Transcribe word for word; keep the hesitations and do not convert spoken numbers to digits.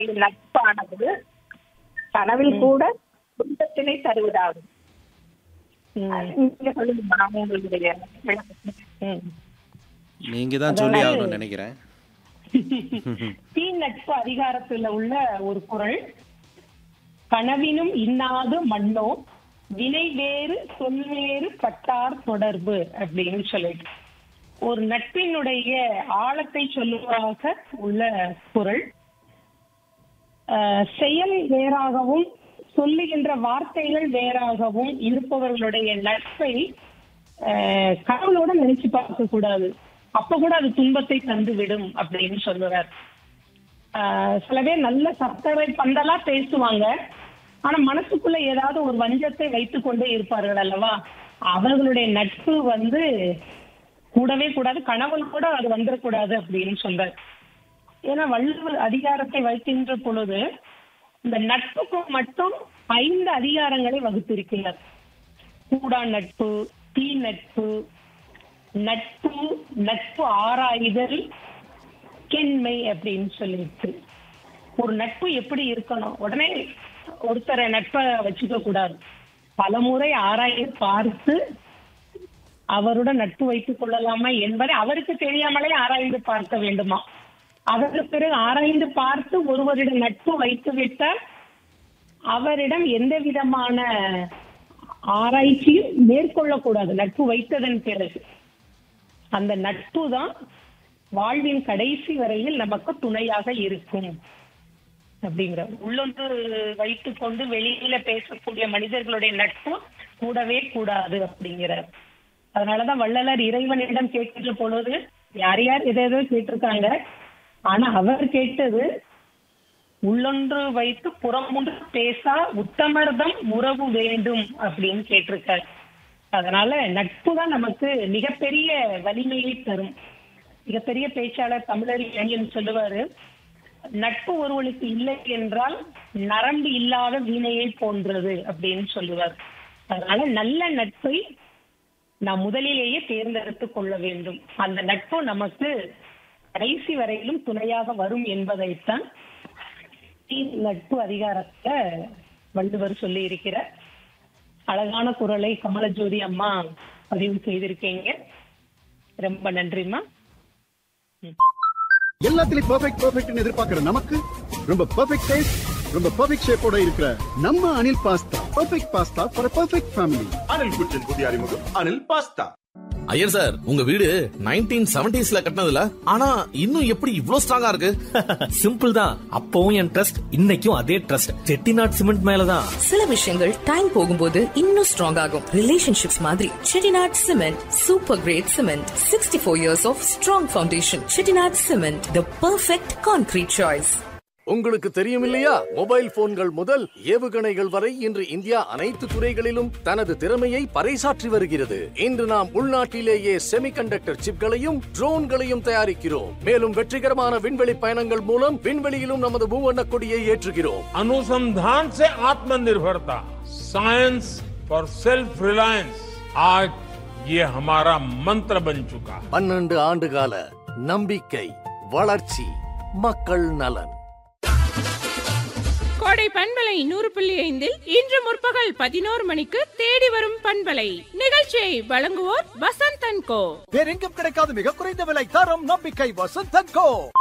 நட்பானது கனவில் கூட துன்பத்தினை தருவதாகும். நீங்க சொல்லுங்க, உங்களுடைய நீங்க தான் சொல்லி ஆகணும்னு நினைக்கிறேன். தீ நட்பு அதிகாரத்துல உள்ள ஒரு குறள், கனவினும் இன்னாது மண்ணோ வினை வேறு சொல் வேறு பட்டார் தொடர்பு அப்படின்னு சொல்லிட்டு ஒரு நட்பினுடைய ஆழத்தை சொல்லுவதாக உள்ள குறள். செயல் வேறாகவும் சொல்லுகின்ற வார்த்தைகள் வேறாகவும் இருப்பவர்களுடைய நட்பை கடவுளோட நினைச்சு பார்க்க கூடாது. அப்ப கூட அது துன்பத்தை தந்து விடும் அப்படின்னு சொல்லுவார். ஆஹ் சில பேர் நல்ல சத்தவை பந்தலா பேசுவாங்க, ஆனா மனசுக்குள்ள ஏதாவது ஒரு வஞ்சத்தை வைத்துக் கொண்டே இருப்பார்கள் அல்லவா. அவர்களுடைய நட்பு வந்து கூடவே கூடாது, கனவுள் கூட அது வந்துடக்கூடாது அப்படின்னு சொல்றார். ஏன்னா வள்ளுவர் அதிகாரத்தை வைக்கின்ற பொழுது இந்த நட்புக்கு மட்டும் ஐந்து அதிகாரங்களை வகுத்திருக்கிறார். கூடா நட்பு, தீ நட்பு, நட்பு, நட்பு ஆராய்தல், கெண்மை அப்படின்னு சொல்லிட்டு ஒரு நட்பு எப்படி இருக்கணும். உடனே ஒருத்தரை நட்பை வச்சுக்க கூடாது, பலமுறை ஆராய்ந்து பார்த்து அவருடன் நட்பு வைத்துக் கொள்ளலாமா என்பதை அவருக்கு தெரியாமலே ஆராய்ந்து பார்க்க வேண்டுமா. அதற்கு பிறகு ஆராய்ந்து பார்த்து ஒருவரிடம் நட்பு வைத்து விட்டால் அவரிடம் எந்த விதமான ஆராய்ச்சியும் மேற்கொள்ளக்கூடாது. நட்பு வைத்ததன் பிறகு அந்த நட்பு தான் வாழ்வின் கடைசி வரையில் நமக்கு துணையாக இருக்கும் அப்படிங்கிற. உள்ளொன்று வைத்துக் கொண்டு வெளியில பேசக்கூடிய மனிதர்களுடைய நட்பு கூடவே கூடாது அப்படிங்கிறார். அதனாலதான் வள்ளலார் இறைவனிடம் கேட்கின்ற பொழுது யார் யார் எதோ கேட்டிருக்காங்க, ஆனா அவர் கேட்டது உள்ளொன்று வைத்து புறமொன்று பேசா உத்தமர்தம் உறவு வேண்டும் அப்படின்னு கேட்டிருக்காரு. அதனால நட்பு தான் நமக்கு மிகப்பெரிய வலிமையை தரும். மிகப்பெரிய பேச்சாளர் தமிழறிஞர் சொல்லுவாரு, நட்பு ஒருவனுக்கு இல்லை என்றால் நரம்பு இல்லாத வீணையை போன்றது அப்படின்னு சொல்லுவார். அதனால நல்ல நட்பை நாம் முதலிலேயே தேர்ந்தெடுத்து கொள்ள வேண்டும். அந்த நட்பு நமக்கு கடைசி வரையிலும் துணையாக வரும் என்பதைத்தான் நட்பு அதிகாரத்தை வள்ளுவர் சொல்லி இருக்கிறார். அழகான குரலை கமலஜோதி அம்மா பதிவு செய்திருக்கீங்க. ரொம்ப நன்றிம்மா. எல்லாத்துலயும் பெர்ஃபெக்ட் பெர்ஃபெக்ட்னு எதிர்பார்க்கிற நமக்கு ரொம்ப பெர்ஃபெக்ட் டேஸ்ட், ரொம்ப பெர்ஃபெக்ட் ஷேப்போட இருக்கிற நம்ம Anil pasta. Perfect pasta for perfect family. Anil குச்சின் புதிய அறிமுகம் அனில் பாஸ்தா. ஐயர் சார், உங்க வீடு நைன்டீன் செவன்டீஸ்ல கட்டினதுல, ஆனா இன்னும் எப்படி இவ்ளோ ஸ்ட்ராங்கா இருக்கு? சிம்பிள் தான். அப்பவும் என் ட்ரஸ்ட், இன்னைக்கும் அதே ட்ரஸ்ட். செட்டிநாட் சிமெண்ட் மேலதான். சில விஷயங்கள் டைம் போகும்போது இன்னும் ஸ்ட்ராங் ஆகும். ரிலேஷன்ஷிப்ஸ் மாதிரி Chettinad cement super great cement. Sixty four years of strong foundation. Chettinad cement, the perfect concrete choice. உங்களுக்கு தெரியும் இல்லையா, மொபைல் போன்கள் முதல் ஏவுகணைகள் வரை இன்று இந்தியா அனைத்து துறைகளிலும் தனது திறமையை பறைசாற்றி வருகிறது. இன்று நாம் உள்நாட்டிலேயே செமிகண்டக்டர் சிப்களையும் ட்ரோன்களையும் தயாரிக்கிறோம். மேலும் வெற்றிகரமான விண்வெளி பயணங்கள் மூலம் விண்வெளியிலும் நமது மூவண்ண கொடியை ஏற்றுகிறோம். अनुसंधान से आत्मनिर्भरता, साइंस फॉर सेल्फ रिलायंस, आज ये हमारा मंत्र बन चुका है. பன்னெண்டு ஆண்டுகால நம்பிக்கை, வளர்ச்சி, மக்கள் நலன். கோடை பண்பலை நூறு புள்ளி ஐந்தில் இன்று முற்பகல் பதினோரு மணிக்கு தேடி வரும் பண்பலை நிகழ்ச்சியை வழங்குவோர் வசந்த் அண்ட் கோ. வேறெங்கும் கிடைக்காத மிக குறைந்த விலை, தரம், நம்பிக்கை, வசந்த் அண்ட் கோ.